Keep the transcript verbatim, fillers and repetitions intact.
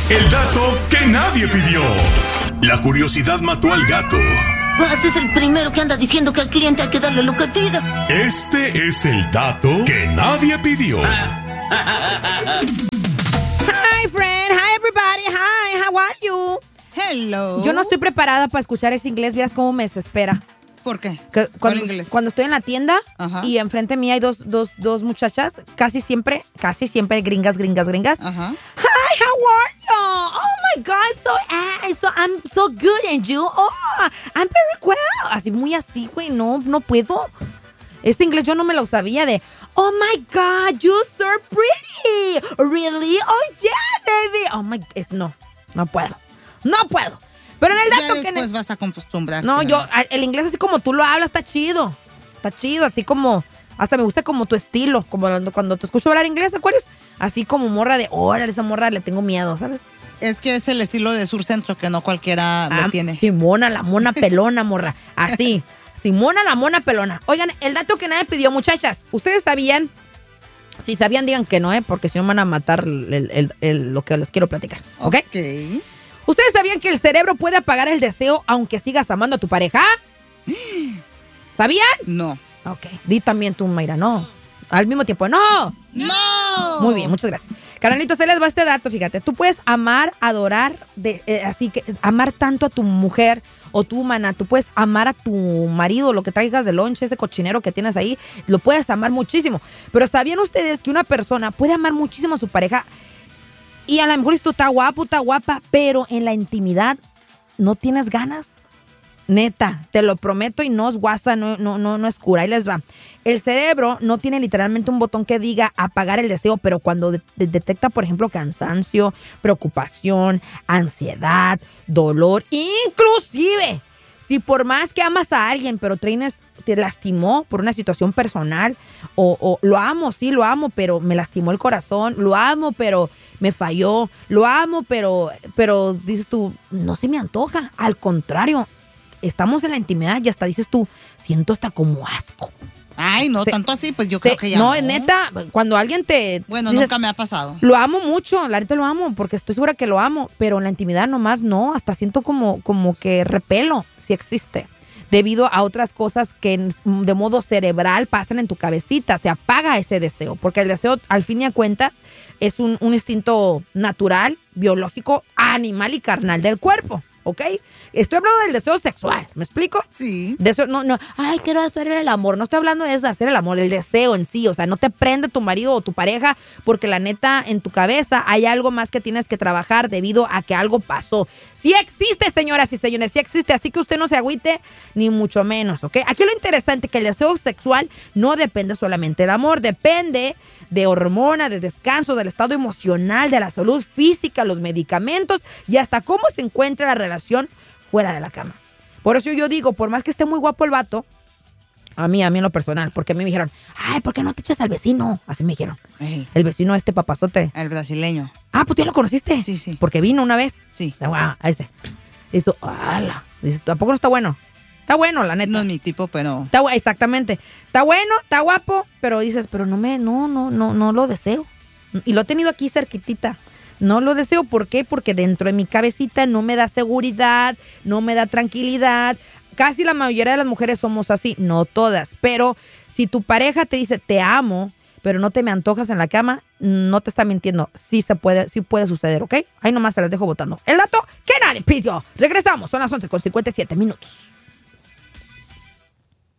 El dato que nadie pidió. La curiosidad mató al gato. Este es el primero que anda diciendo que al cliente hay que darle lo que pida. Este es el dato que nadie pidió. Hi, friend. Hi, everybody. Hi, how are you? Hello. Yo no estoy preparada para escuchar ese inglés. Vieras cómo me desespera. ¿Por qué? Que ¿Cuál cuando, inglés? cuando estoy en la tienda Ajá. y enfrente mí hay dos, dos, dos muchachas, casi siempre, casi siempre gringas, gringas, gringas. Ajá. Hi, how are you? Oh my God, so, uh, so I'm so good, and you? Oh, I'm very well. Así, muy así, güey, no, no puedo. Ese inglés yo no me lo sabía de, oh my God, you're so pretty. Really? Oh yeah, baby. Oh my, es, no, no puedo, no puedo. Pero en el dato ya que... después vas a acostumbrar. No, yo, el inglés así como tú lo hablas está chido. Está chido, así como... Hasta me gusta como tu estilo. Como cuando, cuando te escucho hablar inglés, Aquarius. Así como morra de, órale, esa morra le tengo miedo, ¿sabes? Es que es el estilo de Sur Centro que no cualquiera Ah, lo tiene. Simona, la mona pelona, morra. Así. Simona, la mona pelona. Oigan, el dato que nadie pidió, muchachas. ¿Ustedes sabían? Si sabían, digan que no, ¿eh? Porque si no me van a matar el, el, el, lo que les quiero platicar. ¿Ok? Ok. ¿Ustedes sabían que el cerebro puede apagar el deseo aunque sigas amando a tu pareja? ¿Sabían? No. Ok. Di también tú, Mayra, no. Al mismo tiempo, no. ¡No! Muy bien, muchas gracias. Carnalito, se les va este dato, fíjate. Tú puedes amar, adorar, de, eh, así que amar tanto a tu mujer o tu humana. Tú puedes amar a tu marido, lo que traigas de lonche, ese cochinero que tienes ahí. Lo puedes amar muchísimo. Pero ¿sabían ustedes que una persona puede amar muchísimo a su pareja? Y a lo mejor esto está guapo, está guapa, pero en la intimidad no tienes ganas. Neta, te lo prometo y no es guasa, no, no, no, no es cura. Ahí les va. El cerebro no tiene literalmente un botón que diga apagar el deseo, pero cuando de- de- detecta, por ejemplo, cansancio, preocupación, ansiedad, dolor, inclusive, si por más que amas a alguien, pero traines, te lastimó por una situación personal, o, o lo amo, sí, lo amo, pero me lastimó el corazón, lo amo, pero me falló, lo amo, pero, pero dices tú, no se me antoja, al contrario, estamos en la intimidad y hasta dices tú, siento hasta como asco. Ay, no, Se- tanto así, pues yo Se- creo que ya no, no. es neta, cuando alguien te... Bueno, dices, nunca me ha pasado. lo amo mucho, la neta lo amo, porque estoy segura que lo amo, pero en la intimidad nomás no, hasta siento como, como que repelo, si existe, debido a otras cosas que en- de modo cerebral pasan en tu cabecita, se apaga ese deseo, porque el deseo, al fin y a cuentas, es un, un instinto natural, biológico, animal y carnal del cuerpo, ¿ok? Estoy hablando del deseo sexual, ¿me explico? Sí. Deseo, no, no, ay, quiero hacer el amor. No estoy hablando de eso, de hacer el amor, el deseo en sí. O sea, no te prende tu marido o tu pareja porque la neta en tu cabeza hay algo más que tienes que trabajar debido a que algo pasó. Sí existe, señoras y señores, sí existe. Así que usted no se agüite, ni mucho menos, ¿ok? Aquí lo interesante es que el deseo sexual no depende solamente del amor, depende de hormonas, de descanso, del estado emocional, de la salud física, los medicamentos y hasta cómo se encuentra la relación fuera de la cama. Por eso yo digo, por más que esté muy guapo el vato, a mí, a mí en lo personal, porque a mí me dijeron, ay, ¿por qué no te echas al vecino? Así me dijeron. Ey, El vecino este papazote. el brasileño. Ah, pues tú ya lo conociste. Sí, sí. Porque vino una vez. Sí. Ah, guau, ahí está. Y tú, ala. Dices, ¿tampoco no está bueno? Está bueno, la neta. No es mi tipo, pero... Está gu- exactamente. Está bueno, está guapo, pero dices, pero no me, no, no, no, no lo deseo. Y lo he tenido aquí cerquitita. No lo deseo, ¿por qué? Porque dentro de mi cabecita no me da seguridad, no me da tranquilidad. Casi la mayoría de las mujeres somos así, no todas. Pero si tu pareja te dice, te amo, pero no te me antojas en la cama, no te está mintiendo. Sí se puede, sí puede suceder, ¿ok? Ahí nomás se las dejo votando. El dato que nadie pidió. Regresamos, son las once con cincuenta y siete minutos.